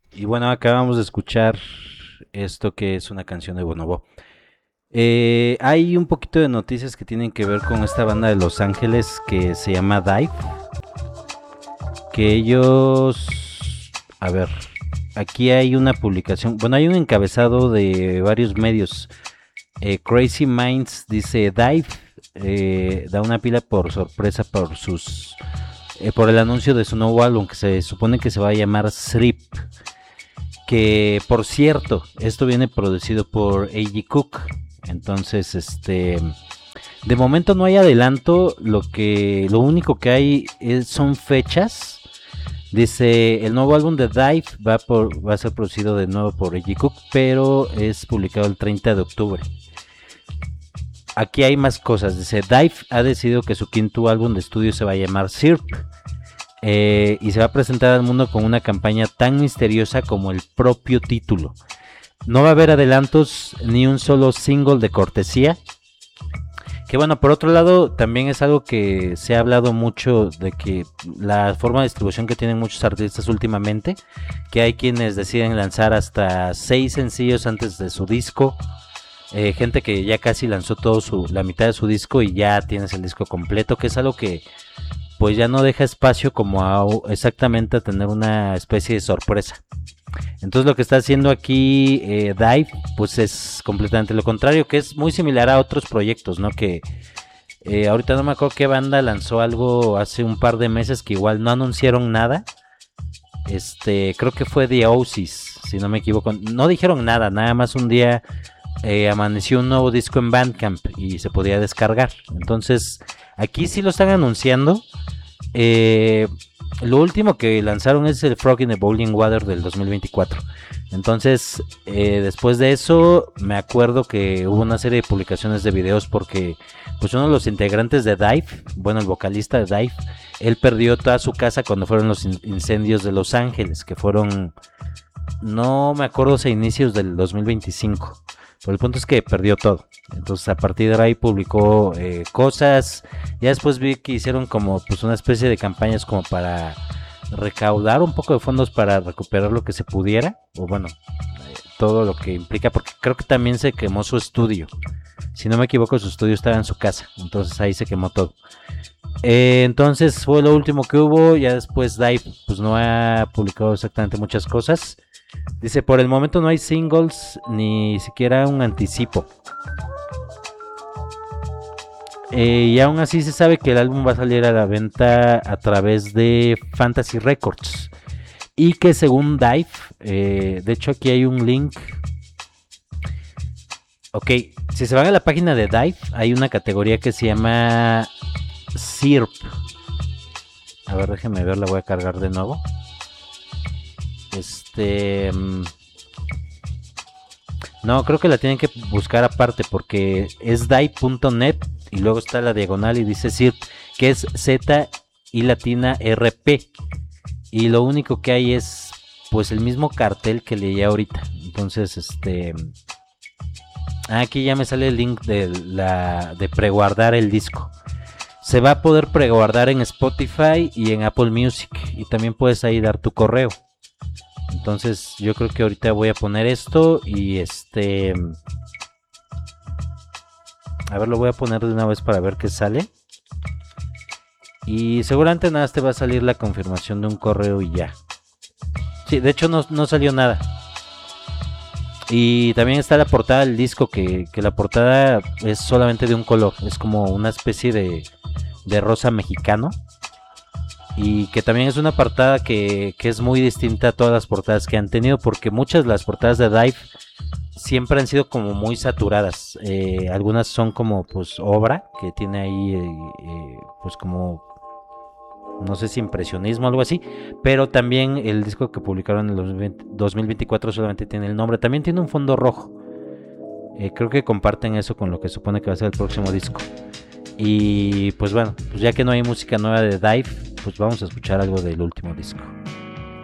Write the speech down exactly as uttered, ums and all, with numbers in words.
Y bueno, acabamos de escuchar esto que es una canción de Bonobo. Eh, hay un poquito de noticias que tienen que ver con esta banda de Los Ángeles que se llama Dive. Que ellos... A ver, aquí hay una publicación, bueno, hay un encabezado de varios medios. Eh, Crazy Minds dice Dive eh, da una pila por sorpresa por sus... Eh, por el anuncio de su nuevo álbum que se supone que se va a llamar Srip. Que por cierto, esto viene producido por A G Cook. Entonces, este, de momento no hay adelanto. Lo que, lo único que hay es, son fechas. Dice el nuevo álbum de Dive va, por, va a ser producido de nuevo por A G Cook, pero es publicado el treinta de octubre. Aquí hay más cosas. Dice Dive ha decidido que su quinto álbum de estudio se va a llamar Sirp. Eh, y se va a presentar al mundo con una campaña tan misteriosa como el propio título. No va a haber adelantos ni un solo single de cortesía. Que bueno, por otro lado, también es algo que se ha hablado mucho de que la forma de distribución que tienen muchos artistas últimamente, que hay quienes deciden lanzar hasta seis sencillos antes de su disco. Eh, gente que ya casi lanzó todo su, la mitad de su disco y ya tienes el disco completo, que es algo que pues ya no deja espacio como a exactamente a tener una especie de sorpresa. Entonces lo que está haciendo aquí eh, Dive pues es completamente lo contrario, que es muy similar a otros proyectos, ¿no? Que eh, ahorita no me acuerdo qué banda lanzó algo hace un par de meses que igual no anunciaron nada. Este, creo que fue The Oasis, si no me equivoco. No dijeron nada, nada más un día eh, amaneció un nuevo disco en Bandcamp y se podía descargar. Entonces aquí sí lo están anunciando. Eh, lo último que lanzaron es el Frog in the Boiling Water del dos mil veinticuatro. Entonces, eh, después de eso, me acuerdo que hubo una serie de publicaciones de videos porque, pues, uno de los integrantes de Dive, bueno, el vocalista de Dive, él perdió toda su casa cuando fueron los incendios de Los Ángeles, que fueron, no me acuerdo si a inicios del dos mil veinticinco. Pero el punto es que perdió todo. Entonces a partir de ahí publicó eh, cosas. Ya después vi que hicieron como pues una especie de campañas como para recaudar un poco de fondos para recuperar lo que se pudiera. O bueno, eh, todo lo que implica. Porque creo que también se quemó su estudio. Si no me equivoco, su estudio estaba en su casa. Entonces ahí se quemó todo. Eh, entonces fue lo último que hubo. Ya después Dive pues no ha publicado exactamente muchas cosas. Dice, por el momento no hay singles ni siquiera un anticipo. Eh, y aún así se sabe que el álbum va a salir a la venta a través de Fantasy Records. Y que según Dive, eh, de hecho aquí hay un link. Ok, si se van a la página de Dive, hay una categoría que se llama Sirp. A ver, déjenme ver, la voy a cargar de nuevo. Este... No, creo que la tienen que buscar aparte porque es dive punto net y luego está la diagonal y dice Sirp, que es Z y latina R P. Y lo único que hay es pues el mismo cartel que leí ahorita. Entonces, este... aquí ya me sale el link de, la, de preguardar el disco. Se va a poder preguardar en Spotify y en Apple Music. Y también puedes ahí dar tu correo. Entonces yo creo que ahorita voy a poner esto y este... A ver, lo voy a poner de una vez para ver qué sale. Y seguramente nada, te va a salir la confirmación de un correo y ya. Sí, de hecho no, no salió nada. Y también está la portada del disco, que, que la portada es solamente de un color. Es como una especie de, de rosa mexicano. Y que también es una portada que, que es muy distinta a todas las portadas que han tenido, porque muchas de las portadas de Dive siempre han sido como muy saturadas. Eh, algunas son como pues obra, que tiene ahí eh, eh, pues como no sé si impresionismo o algo así, pero también el disco que publicaron en el dos mil veinticuatro solamente tiene el nombre, también tiene un fondo rojo. Eh, creo que comparten eso con lo que supone que va a ser el próximo disco. Y pues bueno, pues ya que no hay música nueva de Dive, pues vamos a escuchar algo del último disco.